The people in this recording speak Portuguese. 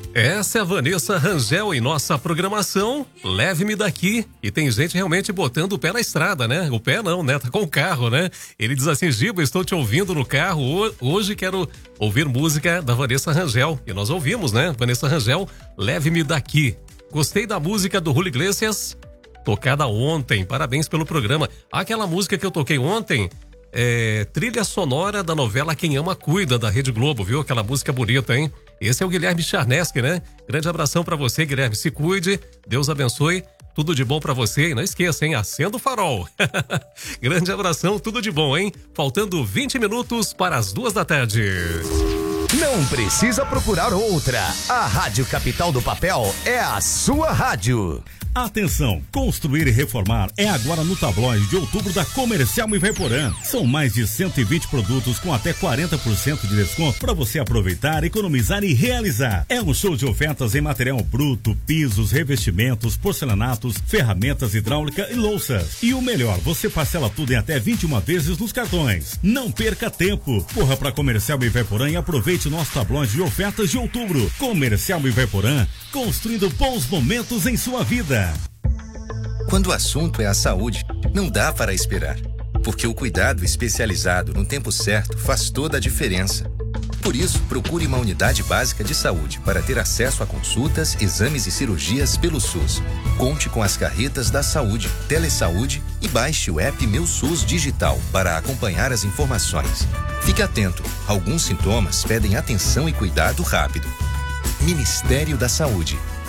Essa é a Vanessa Rangel em nossa programação. Leve-me daqui. E tem gente realmente botando o pé na estrada, né? O pé não, né? Tá com o carro, né? Ele diz assim: Giba, estou te ouvindo no carro. Hoje quero ouvir música da Vanessa Rangel. E nós ouvimos, né? Vanessa Rangel, Leve-me daqui. Gostei da música do Julio Iglesias, tocada ontem. Parabéns pelo programa. Aquela música que eu toquei ontem trilha sonora da novela Quem Ama Cuida, da Rede Globo, viu? Aquela música bonita, hein? Esse é o Guilherme Charneski, né? Grande abração pra você, Guilherme. Se cuide, Deus abençoe, tudo de bom pra você. E não esqueça, hein? Acenda o farol. Grande abração, tudo de bom, hein? Faltando 20 minutos para as 2h. Não precisa procurar outra. A Rádio Capital do Papel é a sua rádio. Atenção, construir e reformar é agora no tabloide de outubro da Comercial Ivaiporã. São mais de 120 produtos com até 40% de desconto para você aproveitar, economizar e realizar. É um show de ofertas em material bruto, pisos, revestimentos, porcelanatos, ferramentas hidráulica e louças. E o melhor, você parcela tudo em até 21 vezes nos cartões. Não perca tempo. Corra para Comercial Ivaiporã e aproveite o nosso tabloide de ofertas de outubro. Comercial Ivaiporã, construindo bons momentos em sua vida. Quando o assunto é a saúde, não dá para esperar, porque o cuidado especializado no tempo certo faz toda a diferença. Por isso, procure uma unidade básica de saúde para ter acesso a consultas, exames e cirurgias pelo SUS. Conte com as carretas da saúde, Telesaúde e baixe o app Meu SUS Digital para acompanhar as informações. Fique atento, alguns sintomas pedem atenção e cuidado rápido. Ministério da Saúde.